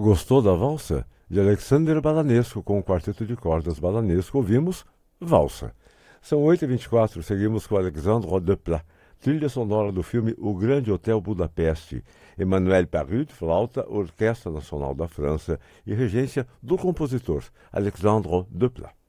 Gostou da valsa? De Alexander Balanesco, com o quarteto de cordas Balanesco, ouvimos Valsa. São 8h24, seguimos com Alexandre Desplat, trilha sonora do filme O Grande Hotel Budapeste. Emmanuel Parut, flauta, Orquestra Nacional da França e regência do compositor Alexandre Desplat.